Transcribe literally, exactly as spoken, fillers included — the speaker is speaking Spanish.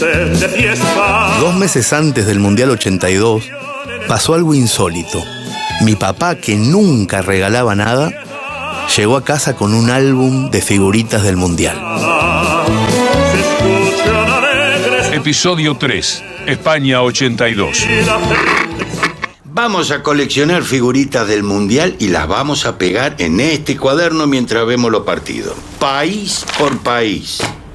Dos meses antes del Mundial ochenta y dos, pasó algo insólito. Mi papá, que nunca regalaba nada, llegó a casa con un álbum de figuritas del Mundial. Episodio tres, España ochenta y dos. Vamos a coleccionar figuritas del Mundial y las vamos a pegar en este cuaderno mientras vemos los partidos. País por país.